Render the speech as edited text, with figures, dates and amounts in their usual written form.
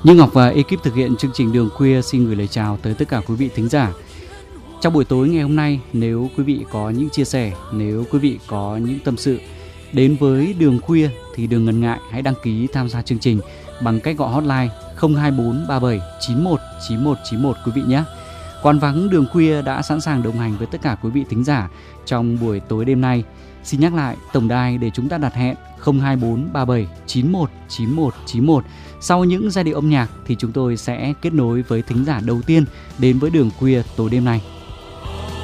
Như Ngọc và ekip thực hiện chương trình Đường Khuya xin gửi lời chào tới tất cả quý vị thính giả. Trong buổi tối ngày hôm nay, nếu quý vị có những chia sẻ, nếu quý vị có những tâm sự đến với Đường Khuya thì đừng ngần ngại, hãy đăng ký tham gia chương trình bằng cách gọi hotline 024 37 91 91 91 quý vị nhé. Quán vắng Đường Khuya đã sẵn sàng đồng hành với tất cả quý vị thính giả trong buổi tối đêm nay. Xin nhắc lại tổng đài để chúng ta đặt hẹn 024 37 91 91 91. Sau những giai điệu âm nhạc thì chúng tôi sẽ kết nối với thính giả đầu tiên đến với Đường Khuya tối đêm nay.